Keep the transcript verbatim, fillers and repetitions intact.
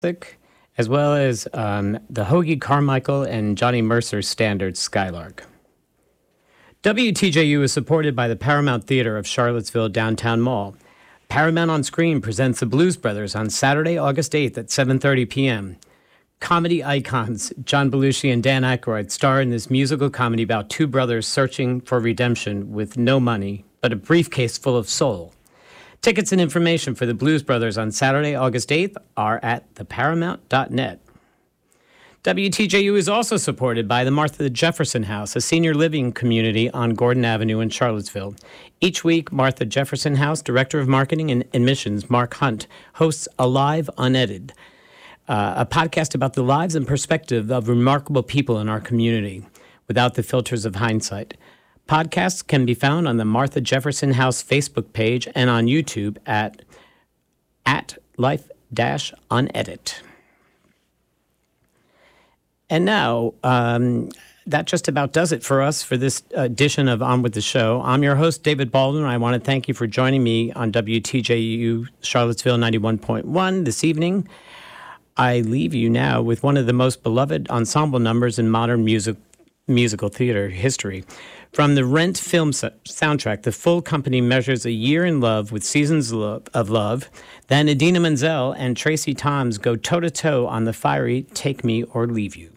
as well as um, the Hoagie Carmichael and Johnny Mercer's standard Skylark. W T J U is supported by the Paramount Theater of Charlottesville Downtown Mall. Paramount on Screen presents The Blues Brothers on Saturday, August eighth at seven thirty p.m. Comedy icons John Belushi and Dan Aykroyd star in this musical comedy about two brothers searching for redemption with no money, but a briefcase full of soul. Tickets and information for The Blues Brothers on Saturday, August eighth are at the paramount dot net. W T J U is also supported by the Martha Jefferson House, a senior living community on Gordon Avenue in Charlottesville. Each week, Martha Jefferson House Director of Marketing and Admissions, Mark Hunt, hosts Alive Unedited, uh, a podcast about the lives and perspective of remarkable people in our community, without the filters of hindsight. Podcasts can be found on the Martha Jefferson House Facebook page and on YouTube at, at life-unedit. And now, um, that just about does it for us for this edition of On With the Show. I'm your host, David Baldwin. I want to thank you for joining me on W T J U Charlottesville ninety-one point one this evening. I leave you now with one of the most beloved ensemble numbers in modern music musical theater history. From the Rent film soundtrack, the full company measures a year in love with Seasons of Love. Then Idina Menzel and Tracy Toms go toe-to-toe on the fiery Take Me or Leave You.